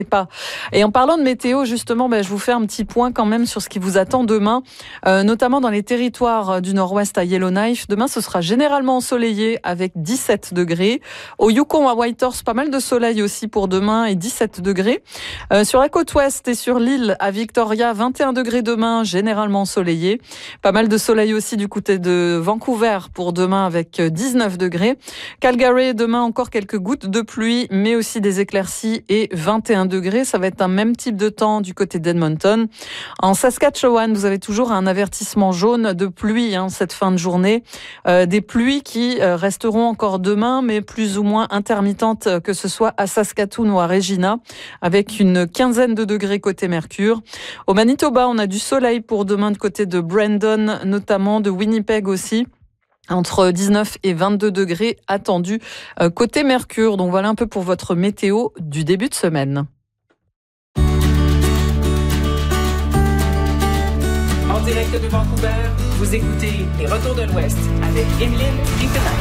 Pas. Et en parlant de météo, justement, je vous fais un petit point quand même sur ce qui vous attend demain, notamment dans les territoires du nord-ouest à Yellowknife. Demain, ce sera généralement ensoleillé avec 17 degrés. Au Yukon, à Whitehorse, pas mal de soleil aussi pour demain et 17 degrés. Sur la côte ouest et sur l'île à Victoria, 21 degrés demain, généralement ensoleillé. Pas mal de soleil aussi du côté de Vancouver pour demain avec 19 degrés. Calgary, demain encore quelques gouttes de pluie, mais aussi des éclaircies et 21 degrés. Ça va être un même type de temps du côté d'Edmonton. En Saskatchewan, vous avez toujours un avertissement jaune de pluie cette fin de journée. Des pluies qui resteront encore demain, mais plus ou moins intermittentes, que ce soit à Saskatoon ou à Regina, avec une quinzaine de degrés côté Mercure. Au Manitoba, on a du soleil pour demain du côté de Brandon, notamment de Winnipeg aussi. Entre 19 et 22 degrés attendus côté Mercure. Donc voilà un peu pour votre météo du début de semaine. En direct de Vancouver, vous écoutez Les Retours de l'Ouest avec Emeline Piquenat.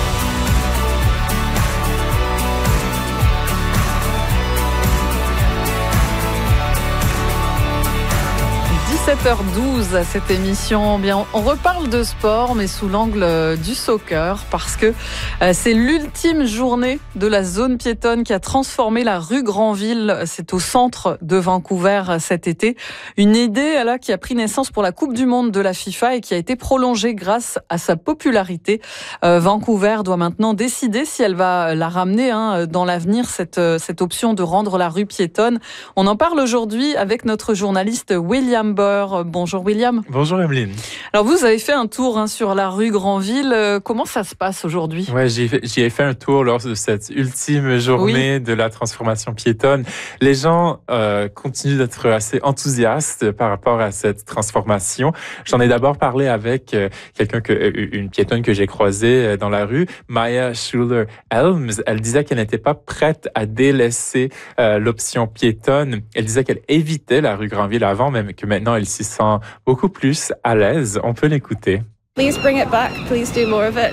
17h12 à cette émission. Bien, on reparle de sport, mais sous l'angle du soccer, parce que c'est l'ultime journée de la zone piétonne qui a transformé la rue Granville. C'est au centre de Vancouver cet été. Une idée là qui a pris naissance pour la Coupe du Monde de la FIFA et qui a été prolongée grâce à sa popularité. Vancouver doit maintenant décider si elle va la ramener dans l'avenir, cette option de rendre la rue piétonne. On en parle aujourd'hui avec notre journaliste William Bauer. Bonjour William. Bonjour Emeline. Alors vous avez fait un tour sur la rue Granville. Comment ça se passe aujourd'hui? Ouais, j'y ai fait un tour lors de cette ultime journée de la transformation piétonne. Les gens continuent d'être assez enthousiastes par rapport à cette transformation. J'en ai d'abord parlé avec une piétonne que j'ai croisée dans la rue, Maya Schuler-Elms. Elle disait qu'elle n'était pas prête à délaisser l'option piétonne. Elle disait qu'elle évitait la rue Granville avant, même que maintenant elle s'y sent beaucoup plus à l'aise. On peut l'écouter. Please bring it back. Please do more of it.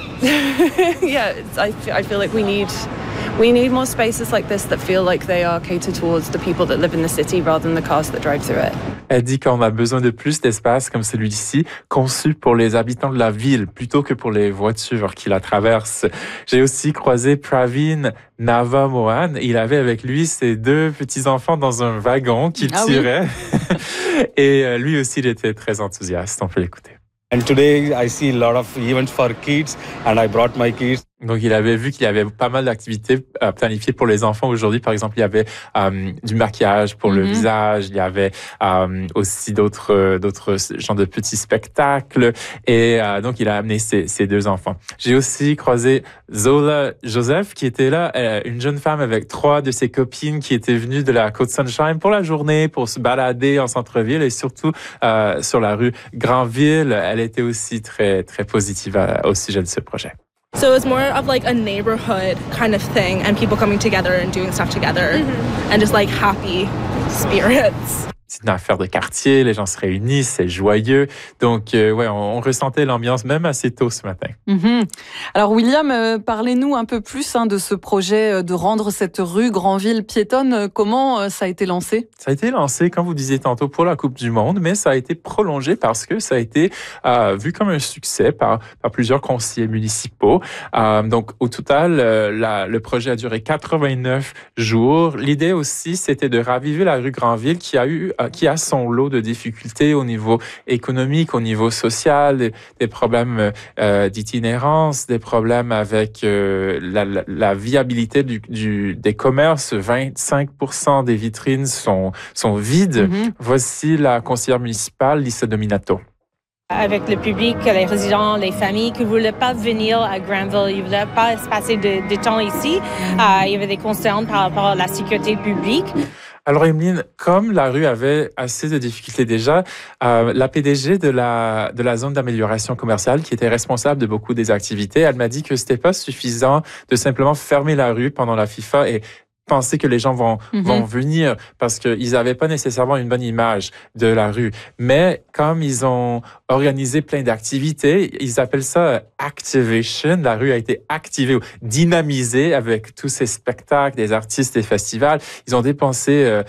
Yeah, I feel like we need more spaces like this that feel like they are catered towards the people that live in the city rather than the cars that drive through it. Elle dit qu'on a besoin de plus d'espace comme celui-ci, conçu pour les habitants de la ville plutôt que pour les voitures qui la traversent. J'ai aussi croisé Praveen Navamohan. Il avait avec lui ses deux petits-enfants dans un wagon qu'il tirait. Oui. Et lui aussi, il était très enthousiaste. On peut l'écouter. And today, I see a lot of events for kids, and I brought my kids. Donc, il avait vu qu'il y avait pas mal d'activités planifiées pour les enfants aujourd'hui. Par exemple, il y avait du maquillage pour le visage. Il y avait aussi d'autres genres de petits spectacles. Et donc, il a amené ses deux enfants. J'ai aussi croisé Zola Joseph, qui était là, une jeune femme avec 3 de ses copines qui étaient venues de la Côte-Sunshine pour la journée, pour se balader en centre-ville et surtout sur la rue Granville. Elle était aussi très, très positive au sujet de ce projet. So it was more of like a neighborhood kind of thing and people coming together and doing stuff together and just like happy spirits. C'est une affaire de quartier, les gens se réunissent, c'est joyeux. Donc, on ressentait l'ambiance même assez tôt ce matin. Alors, William, parlez-nous un peu plus de ce projet de rendre cette rue Granville piétonne. Comment ça a été lancé? Ça a été lancé, comme vous disiez tantôt, pour la Coupe du Monde, mais ça a été prolongé parce que ça a été vu comme un succès par plusieurs conseillers municipaux. Donc, au total, le projet a duré 89 jours. L'idée aussi, c'était de raviver la rue Granville qui a son lot de difficultés au niveau économique, au niveau social, des problèmes d'itinérance, des problèmes avec la viabilité des commerces. 25% des vitrines sont vides. Voici la conseillère municipale, Lisa Dominato. Avec le public, les résidents, les familles qui ne voulaient pas venir à Granville, ils ne voulaient pas se passer de temps ici. Il y avait des concerns par rapport à la sécurité publique. Alors, Emeline, comme la rue avait assez de difficultés déjà, la PDG de la zone d'amélioration commerciale, qui était responsable de beaucoup des activités, elle m'a dit que c'était pas suffisant de simplement fermer la rue pendant la FIFA et penser que les gens vont venir parce qu'ils n'avaient pas nécessairement une bonne image de la rue. Mais comme ils ont organisé plein d'activités, ils appellent ça activation. La rue a été activée ou dynamisée avec tous ces spectacles, des artistes, des festivals. Ils ont dépensé